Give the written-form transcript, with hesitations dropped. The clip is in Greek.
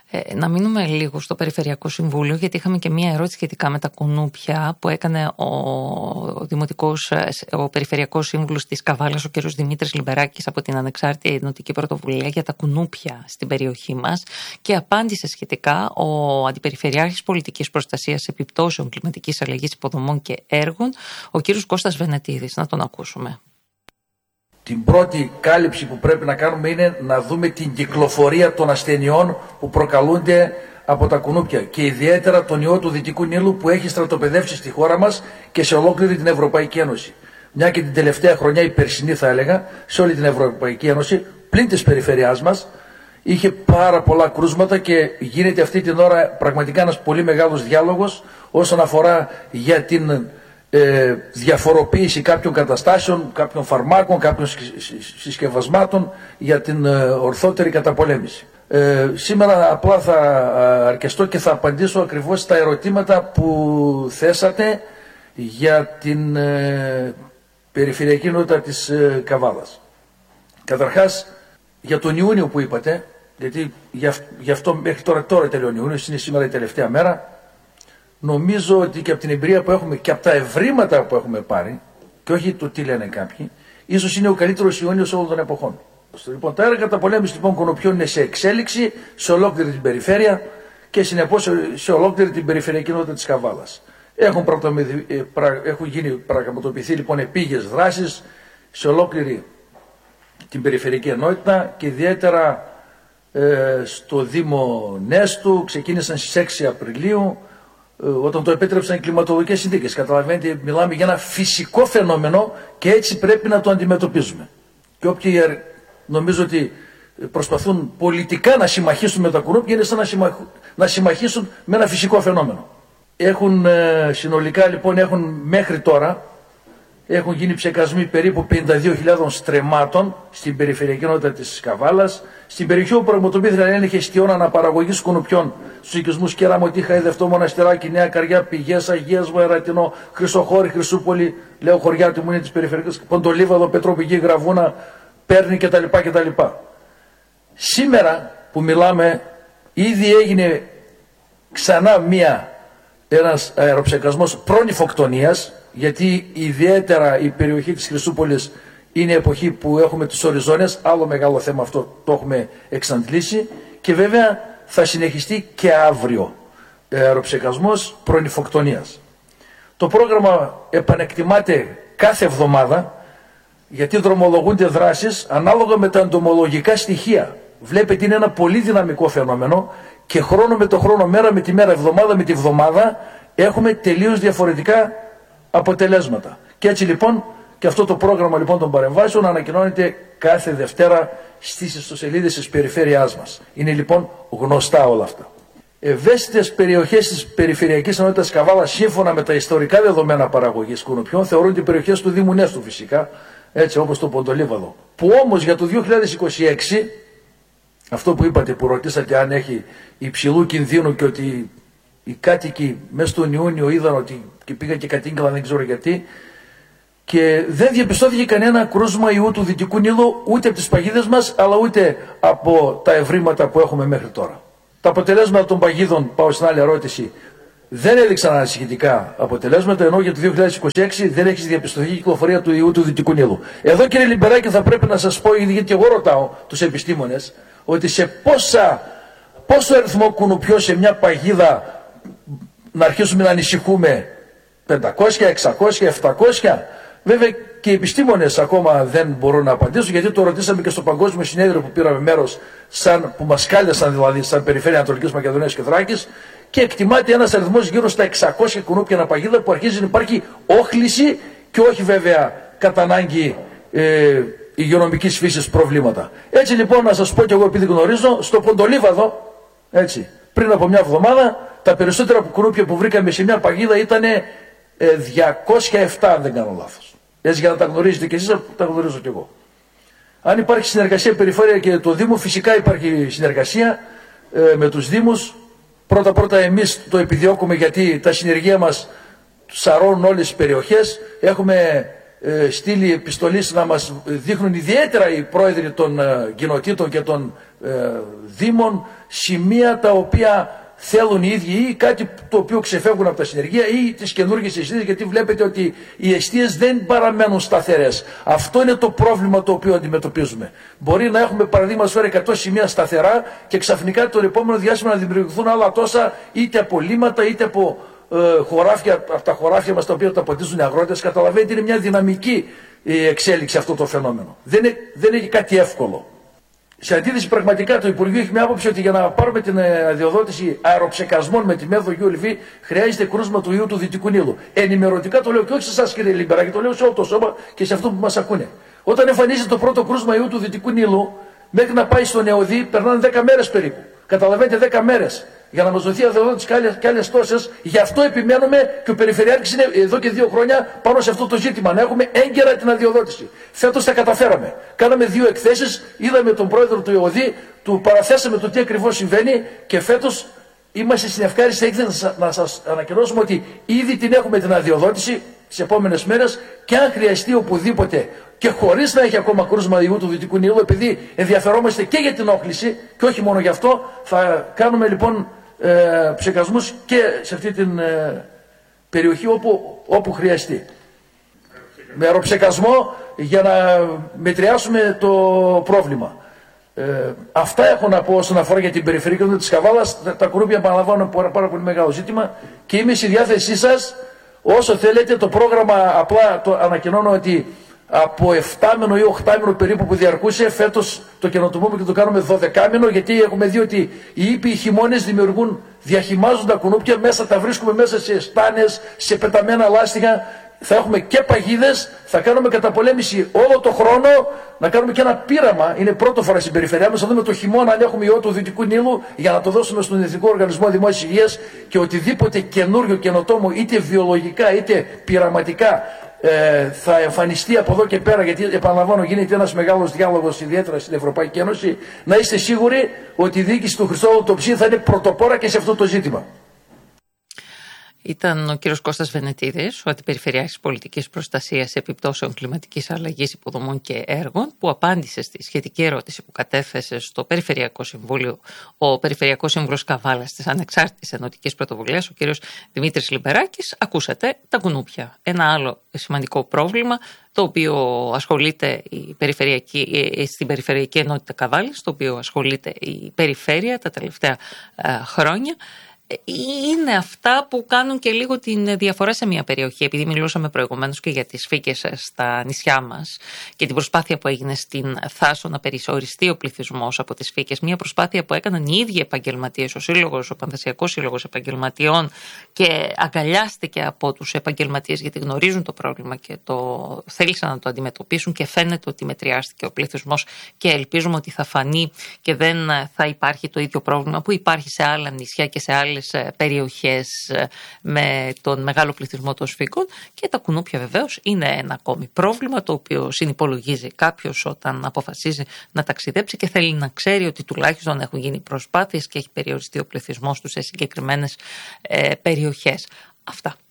Να μείνουμε λίγο στο Περιφερειακό Συμβούλιο, γιατί είχαμε και μία ερώτηση σχετικά με τα κουνούπια που έκανε ο Περιφερειακός Σύμβουλος της Καβάλας, ο κ. Δημήτρης Λιμπεράκης, από την Ανεξάρτητη Ενωτική Πρωτοβουλία για τα κουνούπια στην περιοχή μας, και απάντησε σχετικά ο Αντιπεριφερειάρχης Πολιτικής Προστασίας Επιπτώσεων Κλιματικής Αλλαγής Υποδομών και Έργων, ο κ. Κώστας Βενετίδης. Να τον ακούσουμε. Την πρώτη κάλυψη που πρέπει να κάνουμε είναι να δούμε την κυκλοφορία των ασθενειών που προκαλούνται από τα κουνούπια και ιδιαίτερα τον ιό του Δυτικού Νείλου που έχει στρατοπεδεύσει στη χώρα μας και σε ολόκληρη την Ευρωπαϊκή Ένωση. Μια και την τελευταία χρονιά, η περσινή θα έλεγα, σε όλη την Ευρωπαϊκή Ένωση, πλην της περιφερειάς μας, είχε πάρα πολλά κρούσματα και γίνεται αυτή την ώρα πραγματικά ένας πολύ μεγάλος διάλογος όσον αφορά για την διαφοροποίηση κάποιων καταστάσεων, κάποιων φαρμάκων, κάποιων συσκευασμάτων για την ορθότερη καταπολέμηση. Σήμερα απλά θα αρκεστώ και θα απαντήσω ακριβώς στα ερωτήματα που θέσατε για την περιφερειακή ενότητα της Καβάλας. Καταρχάς, για τον Ιούνιο που είπατε, γιατί γι' αυτό μέχρι τώρα τελειώνει ο Ιούνιος, είναι σήμερα η τελευταία μέρα. Νομίζω ότι και από την εμπειρία που έχουμε και από τα ευρήματα που έχουμε πάρει, και όχι το τι λένε κάποιοι, ίσως είναι ο καλύτερος Ιούνιος όλων των εποχών. Λοιπόν, τα έργα καταπολέμησης λοιπόν κουνουπιών είναι σε εξέλιξη σε ολόκληρη την περιφέρεια και συνεπώς σε ολόκληρη την περιφερειακή ενότητα της Καβάλας. Έχουν πραγματοποιηθεί λοιπόν επίγειες δράσεις σε ολόκληρη την περιφερειακή ενότητα και ιδιαίτερα στο Δήμο Νέστου ξεκίνησαν στις 6 Απριλίου. Όταν το επέτρεψαν οι κλιματολογικές συνθήκες. Καταλαβαίνετε, μιλάμε για ένα φυσικό φαινόμενο και έτσι πρέπει να το αντιμετωπίζουμε. Και όποιοι νομίζω ότι προσπαθούν πολιτικά να συμμαχίσουν με τα κουνούπια είναι σαν να συμμαχίσουν με ένα φυσικό φαινόμενο. Συνολικά λοιπόν μέχρι τώρα έχουν γίνει ψεκασμοί περίπου 52.000 στρεμμάτων στην περιφερειακή ενότητα της Καβάλας. Στην περιοχή όπου πραγματοποιήθηκαν έλεγχοι εστιών αναπαραγωγής κουνουπιών στους οικισμούς Κέραμο, Τύχα, Ιδευτό, Μοναστεράκι, Νέα Καριά, Πηγές, Αγίας, Βαερατινό, Χρυσοχώρη, Χρυσούπολη, λέω χωριά του μου είναι της περιφερειακής, Ποντολίβαδο, Πετροπηγή, Γραβούνα, Πέρνη κτλ. Σήμερα που μιλάμε, ήδη έγινε ξανά ένας αεροψεκασμός προνυφοκτονίας, γιατί ιδιαίτερα η περιοχή της Χρυσούπολης είναι εποχή που έχουμε τις οριζόνες, άλλο μεγάλο θέμα αυτό το έχουμε εξαντλήσει και βέβαια θα συνεχιστεί και αύριο αεροψεκασμός προνυφοκτονίας. Το πρόγραμμα επανεκτιμάται κάθε εβδομάδα γιατί δρομολογούνται δράσεις ανάλογα με τα εντομολογικά στοιχεία. Βλέπετε είναι ένα πολύ δυναμικό φαινόμενο και χρόνο με το χρόνο, μέρα με τη μέρα, εβδομάδα με τη βδομάδα έχουμε τελείως διαφορετικά αποτελέσματα. Και έτσι λοιπόν και αυτό το πρόγραμμα λοιπόν των παρεμβάσεων ανακοινώνεται κάθε Δευτέρα στις ιστοσελίδες της περιφέρειάς μας. Είναι λοιπόν γνωστά όλα αυτά. Ευαίσθητες περιοχές της περιφερειακής ενότητας Καβάλας σύμφωνα με τα ιστορικά δεδομένα παραγωγής κουνουπιών θεωρούνται περιοχές του Δήμου Νέστου φυσικά, έτσι όπως το Ποντολίβαδο. Που όμως για το 2026, αυτό που είπατε που ρωτήσατε αν έχει υψηλού κινδύνου και ότι οι κάτοικοι μέσα στον Ιούνιο είδαν ότι και πήγαν και κατήγγελαν δεν ξέρω γιατί και δεν διαπιστώθηκε κανένα κρούσμα ιού του Δυτικού Νείλου ούτε από τις παγίδες μας αλλά ούτε από τα ευρήματα που έχουμε μέχρι τώρα. Τα αποτελέσματα των παγίδων, πάω στην άλλη ερώτηση, δεν έδειξαν ανησυχητικά αποτελέσματα, ενώ για το 2026 δεν έχει διαπιστωθεί η κυκλοφορία του ιού του Δυτικού Νείλου. Εδώ κύριε Λιμπεράκη θα πρέπει να σας πω, γιατί και εγώ ρωτάω τους επιστήμονες, ότι σε πόσο αριθμό κουνουπιών σε μια παγίδα να αρχίσουμε να ανησυχούμε, 500, 600, 700, βέβαια και οι επιστήμονες ακόμα δεν μπορούν να απαντήσουν, γιατί το ρωτήσαμε και στο Παγκόσμιο Συνέδριο που πήραμε μέρος, που μας κάλεσαν δηλαδή σαν Περιφέρεια Ανατολικής Μακεδονίας και Θράκης, και εκτιμάται ένας αριθμός γύρω στα 600 κουνούπια ανά παγίδα που αρχίζει να υπάρχει όχληση και όχι βέβαια κατά ανάγκη υγειονομικής φύσης προβλήματα. Έτσι λοιπόν να σας πω και εγώ επειδή γνωρίζω, στο Ποντολίβαδο, έτσι, πριν από μια εβδομάδα, τα περισσότερα κουνούπια που βρήκαμε σε μια παγίδα ήταν 207 αν δεν κάνω λάθος. Έτσι για να τα γνωρίζετε και εσείς, τα γνωρίζω και εγώ. Αν υπάρχει συνεργασία περιφέρεια και το Δήμο, φυσικά υπάρχει συνεργασία με τους Δήμους. Πρώτα εμείς το επιδιώκουμε γιατί τα συνεργεία μας σαρώνουν όλες τις περιοχές. Έχουμε στείλει επιστολής να μας δείχνουν ιδιαίτερα οι πρόεδροι των κοινοτήτων και των δήμων σημεία τα οποία θέλουν οι ίδιοι ή κάτι το οποίο ξεφεύγουν από τα συνεργεία ή τις καινούργιες εστίες, γιατί βλέπετε ότι οι εστίες δεν παραμένουν σταθερές. Αυτό είναι το πρόβλημα το οποίο αντιμετωπίζουμε. Μπορεί να έχουμε παραδείγματος χάρη 100 σημεία σταθερά και ξαφνικά το επόμενο διάστημα να δημιουργηθούν άλλα τόσα είτε από λίμματα είτε από χωράφια, από τα χωράφια μας τα οποία τα ποτίζουν οι αγρότες. Καταλαβαίνετε, είναι μια δυναμική εξέλιξη αυτό το φαινόμενο. Δεν έχει κάτι εύκολο. Σε αντίθεση, πραγματικά το Υπουργείο έχει μια άποψη ότι για να πάρουμε την αδειοδότηση αεροψεκασμών με τη μέθοδο ULV χρειάζεται κρούσμα του ιού του Δυτικού Νείλου. Ενημερωτικά το λέω και όχι σε εσάς, κύριε Λιμπεράκη, το λέω σε όλο το σώμα και σε αυτό που μας ακούνε. Όταν εμφανίζεται το πρώτο κρούσμα ιού του Δυτικού Νείλου, μέχρι να πάει στο Νεοδί περνάνε 10 μέρες περίπου. Καταλαβαίνετε, 10 μέρες. Για να μας δοθεί αδειοδότηση και άλλες τόσες. Γι' αυτό επιμένουμε και ο Περιφερειάρχης είναι εδώ και 2 χρόνια πάνω σε αυτό το ζήτημα. Να έχουμε έγκαιρα την αδειοδότηση. Φέτος τα καταφέραμε. Κάναμε 2 εκθέσεις, είδαμε τον πρόεδρο του ΕΟΔΗ, του παραθέσαμε το τι ακριβώς συμβαίνει και φέτος είμαστε στην ευχάριστη έκθεση να σας ανακοινώσουμε ότι ήδη την έχουμε την αδειοδότηση τις επόμενες μέρες και αν χρειαστεί οπουδήποτε και χωρίς να έχει ακόμα κρούσμα ιού του Δυτικού Νείλου, επειδή ενδιαφερόμαστε και για την όχληση και όχι μόνο γι' αυτό, θα κάνουμε λοιπόν ψεκασμούς και σε αυτή την περιοχή όπου χρειαστεί. Με αεροψεκασμό για να μετριάσουμε το πρόβλημα. Αυτά έχω να πω όσον αφορά για την περιφερειακή κοινότητα της Καβάλας. Τα κουνούπια επαναλαμβάνω πάρα πολύ μεγάλο ζήτημα και είμαι στη διάθεσή σας όσο θέλετε. Το πρόγραμμα απλά το ανακοινώνω ότι από 7μηνο ή 8μηνο περίπου που διαρκούσε, φέτος το καινοτομούμε και το κάνουμε 12μηνο, γιατί έχουμε δει ότι οι ήπιοι χειμώνες διαχυμάζουν τα κουνούπια, μέσα τα βρίσκουμε μέσα σε στάνες, σε πεταμένα λάστιχα. Θα έχουμε και παγίδες, θα κάνουμε καταπολέμηση όλο το χρόνο, να κάνουμε και ένα πείραμα. Είναι πρώτη φορά στην περιφερειά μας, να δούμε το χειμώνα αν έχουμε ιό του Δυτικού Νείλου, για να το δώσουμε στον Εθνικό Οργανισμό Δημόσιας Υγείας και οτιδήποτε καινούριο καινοτόμο, είτε βιολογικά είτε πειραματικά, θα εμφανιστεί από εδώ και πέρα, γιατί επαναλαμβάνω γίνεται ένας μεγάλος διάλογος ιδιαίτερα στην Ευρωπαϊκή Ένωση. Να είστε σίγουροι ότι η διοίκηση του Χριστόδουλου Τοψή θα είναι πρωτοπόρα και σε αυτό το ζήτημα. Ήταν ο κύριος Κώστας Βενετίδης, ο Αντιπεριφερειάρχης Πολιτικής Προστασίας Επιπτώσεων Κλιματικής Αλλαγής Υποδομών και Έργων, που απάντησε στη σχετική ερώτηση που κατέθεσε στο Περιφερειακό Συμβούλιο ο Περιφερειακός Σύμβουλος Καβάλας της Ανεξάρτητης Ενωτικής Πρωτοβουλίας, ο κύριος Δημήτρης Λιμπεράκης. Ακούσατε τα κουνούπια. Ένα άλλο σημαντικό πρόβλημα, το οποίο ασχολείται στην Περιφερειακή Ενότητα Καβάλης, το οποίο ασχολείται η Περιφέρεια τα τελευταία χρόνια. Είναι αυτά που κάνουν και λίγο την διαφορά σε μια περιοχή, επειδή μιλούσαμε προηγουμένως και για τις φύκες στα νησιά μας και την προσπάθεια που έγινε στην Θάσο να περισσοριστεί ο πληθυσμός από τις φύκες. Μια προσπάθεια που έκαναν οι ίδιοι επαγγελματίες, ο Πανθασιακός Σύλλογος Επαγγελματιών, και αγκαλιάστηκε από τους επαγγελματίες γιατί γνωρίζουν το πρόβλημα και θέλησαν να το αντιμετωπίσουν και φαίνεται ότι μετριάστηκε ο πληθυσμός και ελπίζουμε ότι θα φανεί και δεν θα υπάρχει το ίδιο πρόβλημα που υπάρχει σε άλλα νησιά και σε άλλες περιοχές με τον μεγάλο πληθυσμό των σφύγων. Και τα κουνούπια βεβαίως είναι ένα ακόμη πρόβλημα, το οποίο συνυπολογίζει κάποιος όταν αποφασίζει να ταξιδέψει και θέλει να ξέρει ότι τουλάχιστον έχουν γίνει προσπάθειες και έχει περιοριστεί ο πληθυσμός τους σε συγκεκριμένες περιοχές. Αυτά.